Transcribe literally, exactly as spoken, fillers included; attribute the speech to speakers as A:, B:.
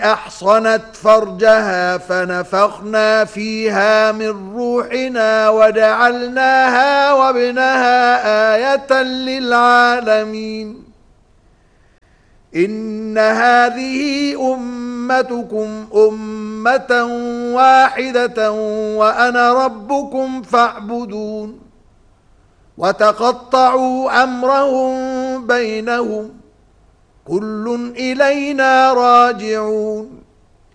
A: أحصنت فرجها فنفخنا فيها من روحنا وجعلناها وابنها آية للعالمين إن هذه أمتكم أمة واحدة وأنا ربكم فاعبدون وتقطعوا أمرهم بينهم كل إلينا راجعون